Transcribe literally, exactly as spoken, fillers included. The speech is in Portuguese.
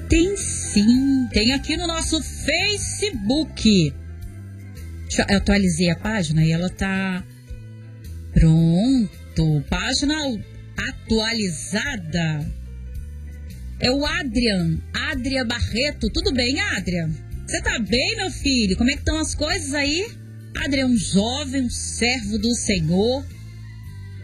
Tem sim, tem aqui no nosso Facebook. Eu atualizei a página e ela tá... Pronto, página atualizada. É o Adrian, Adria Barreto. Tudo bem, Adrian? Você tá bem, meu filho? Como é que estão as coisas aí? Adrian é um jovem, um servo do Senhor.